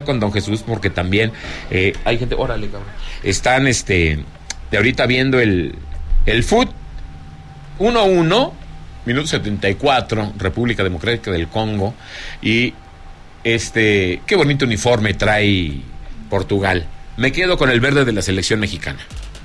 con don Jesús porque también hay gente, órale, cabrón, están de ahorita viendo el fut 1-1, minuto 74, República Democrática del Congo, y qué bonito uniforme trae Portugal. Me quedo con el verde de la selección mexicana.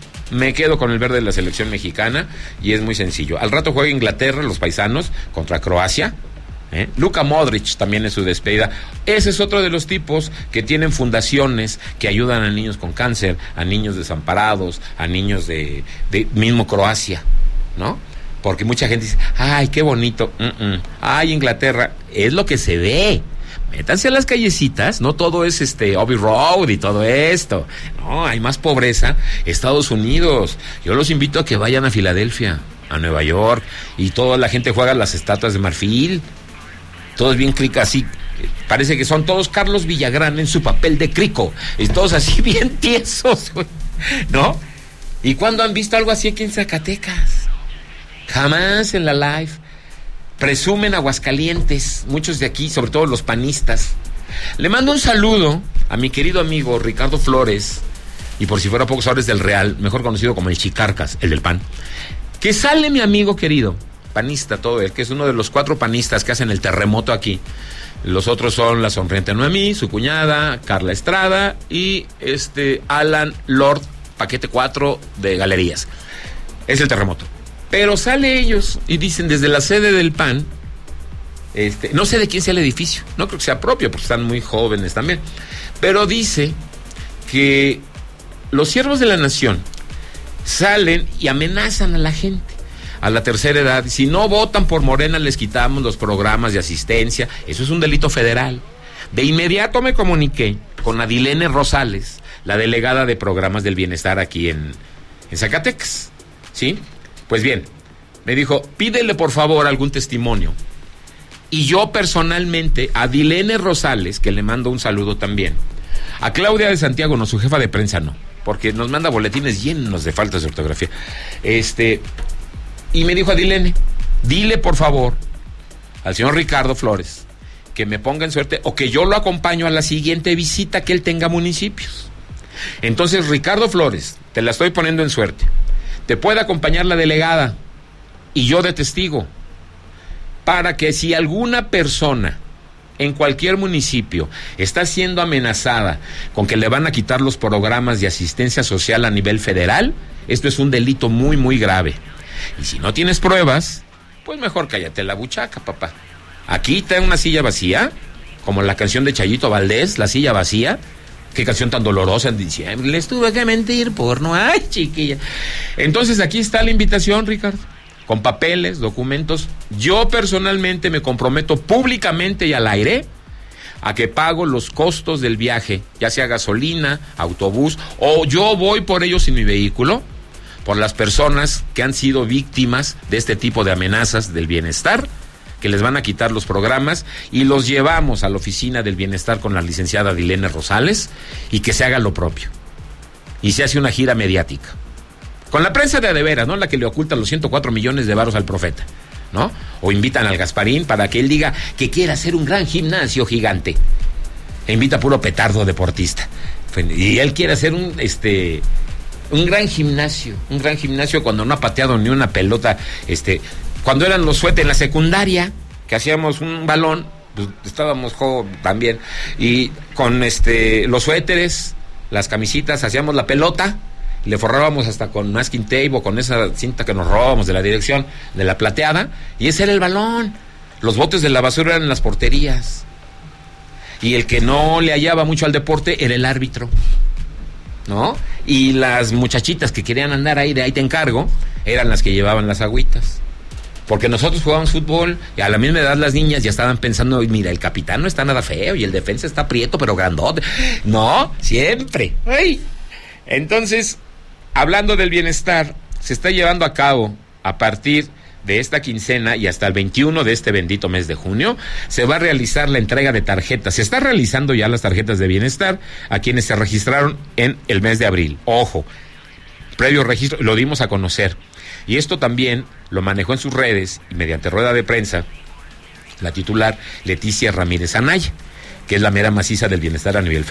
Y es muy sencillo. Al rato juega Inglaterra, los paisanos, contra Croacia. Luka Modric también en su despedida. Ese es otro de los tipos que tienen fundaciones que ayudan a niños con cáncer, a niños desamparados, a niños de mismo Croacia, ¿no? Porque mucha gente dice, ay, qué bonito. Ay, Inglaterra, es lo que se ve. Métanse a las callecitas, no todo es Abbey Road y todo esto. No, hay más pobreza. Estados Unidos. Yo los invito a que vayan a Filadelfia, a Nueva York, y toda la gente juega las estatuas de marfil. Todos bien crica, así. Parece que son todos Carlos Villagrán en su papel de crico. Y todos así bien tiesos, ¿no? ¿Y cuándo han visto algo así aquí en Zacatecas? Jamás en la live. Presumen Aguascalientes, muchos de aquí, sobre todo los panistas. Le mando un saludo a mi querido amigo Ricardo Flores, y por si fuera pocos horas del Real, mejor conocido como el Chicarcas, el del PAN, que sale mi amigo querido, panista todo él, que es uno de los 4 panistas que hacen el terremoto aquí. Los otros son la sonriente Noemí, su cuñada, Carla Estrada, y Alan Lord, paquete 4 de galerías. Es el terremoto. Pero sale ellos y dicen desde la sede del PAN, no sé de quién sea el edificio, no creo que sea propio porque están muy jóvenes también, pero dice que los siervos de la nación salen y amenazan a la gente a la tercera edad. Si no votan por Morena, les quitamos los programas de asistencia. Eso es un delito federal. De inmediato me comuniqué con Adilene Rosales, la delegada de programas del bienestar aquí en Zacatecas, ¿sí? Pues bien, me dijo, pídele por favor algún testimonio. Y yo personalmente, a Adilene Rosales, que le mando un saludo también, a Claudia de Santiago, no, su jefa de prensa no, porque nos manda boletines llenos de faltas de ortografía. Y me dijo Adilene, dile por favor al señor Ricardo Flores que me ponga en suerte o que yo lo acompaño a la siguiente visita que él tenga a municipios. Entonces, Ricardo Flores, te la estoy poniendo en suerte. Te puede acompañar la delegada y yo de testigo, para que si alguna persona en cualquier municipio está siendo amenazada con que le van a quitar los programas de asistencia social a nivel federal, esto es un delito muy, muy grave. Y si no tienes pruebas, pues mejor cállate la buchaca, papá. Aquí está una silla vacía, como la canción de Chayito Valdés, La silla vacía. Qué canción tan dolorosa en diciembre. Les tuve que mentir por no. Ay, chiquilla. Entonces aquí está la invitación, Ricardo, con papeles, documentos. Yo personalmente me comprometo públicamente y al aire a que pago los costos del viaje, ya sea gasolina, autobús, o yo voy por ellos en mi vehículo, por las personas que han sido víctimas de este tipo de amenazas del bienestar, que les van a quitar los programas, y los llevamos a la oficina del bienestar con la licenciada Adilene Rosales, y que se haga lo propio. Y se hace una gira mediática. Con la prensa de veras, ¿no? La que le oculta los 104 millones de varos al profeta, ¿no? O invitan al Gasparín para que él diga que quiere hacer un gran gimnasio gigante. E invita a puro petardo deportista. Y él quiere hacer un gran gimnasio cuando no ha pateado ni una pelota, cuando eran los suéteres en la secundaria, que hacíamos un balón, pues estábamos también, y con los suéteres, las camisitas, hacíamos la pelota, le forrábamos hasta con masking tape o con esa cinta que nos robábamos de la dirección, de la plateada, y ese era el balón. Los botes de la basura eran en las porterías, y el que no le hallaba mucho al deporte era el árbitro, ¿no? Y las muchachitas que querían andar ahí te encargo, eran las que llevaban las agüitas. Porque nosotros jugábamos fútbol y a la misma edad las niñas ya estaban pensando, mira, el capitán no está nada feo y el defensa está prieto pero grandote. No, siempre. ¡Ay! Entonces, hablando del bienestar, se está llevando a cabo a partir de esta quincena y hasta el 21 de este bendito mes de junio, se va a realizar la entrega de tarjetas. Se está realizando ya las tarjetas de bienestar a quienes se registraron en el mes de abril. Ojo, previo registro, lo dimos a conocer. Y esto también lo manejó en sus redes y mediante rueda de prensa la titular Leticia Ramírez Anaya, que es la mera maciza del bienestar a nivel federal.